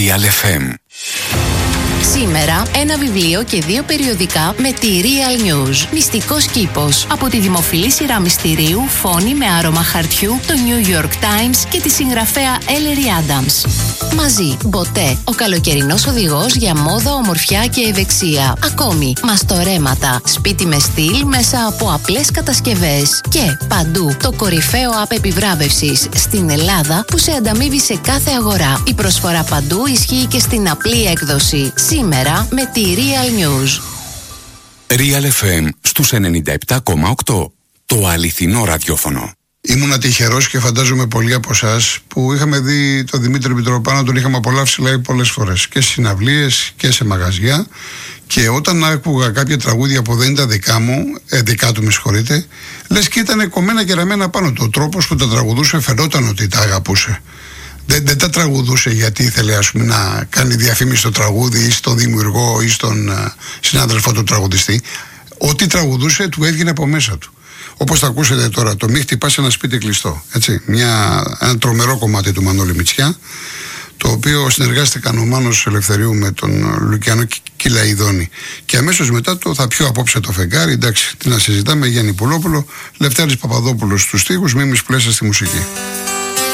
Real FM. Σήμερα ένα βιβλίο και 2 περιοδικά με τη Real News. Μυστικός κήπος. Από τη δημοφιλή σειρά μυστηρίου Φόνη με άρωμα χαρτιού, το New York Times και τη συγγραφέα Ellery Adams. Μαζί, Μποτέ, ο καλοκαιρινός οδηγός για μόδα, ομορφιά και ευεξία. Ακόμη, μαστορέματα, σπίτι με στυλ μέσα από απλές κατασκευές. Και παντού, το κορυφαίο app επιβράβευσης στην Ελλάδα που σε ανταμείβει σε κάθε αγορά. Η προσφορά παντού ισχύει και στην απλή έκδοση. Σήμερα με τη Real News. Real FM στους 97,8. Το αληθινό ραδιόφωνο. Ήμουνα τυχερός και φαντάζομαι πολλοί από εσάς που είχαμε δει τον Δημήτρη Μητροπάνο, τον είχαμε απολαύσει live πολλές φορές και στις συναυλίες και σε μαγαζιά. Και όταν άκουγα κάποια τραγούδια που δεν ήταν δικά του, με συγχωρείτε, λες και ήταν κομμένα και ραμμένα πάνω του. Ο τρόπος που τα τραγουδούσε φαινόταν ότι τα αγαπούσε. Δεν τα τραγουδούσε γιατί ήθελε, ας πούμε, να κάνει διαφήμιση στο τραγούδι ή στον δημιουργό ή στον συνάδελφο του τραγουδιστή. Ό,τι τραγουδούσε του έβγαινε από μέσα του. Όπως θα ακούσετε τώρα, το «Μη χτυπάς ένα σπίτι κλειστό». Έτσι, ένα τρομερό κομμάτι του Μανώλη Μητσιά, το οποίο συνεργάστηκαν ο Μάνος Ελευθερίου με τον Λουκιανό Κυλαϊδόνη. Και αμέσως μετά το «Θα πιω απόψε το φεγγάρι». Εντάξει, τι να συζητάμε, Γιάννη Πουλόπουλο, Λευτέρης Παπαδόπουλος στους στίχους, Μίμης Πλέσσα στη μουσική.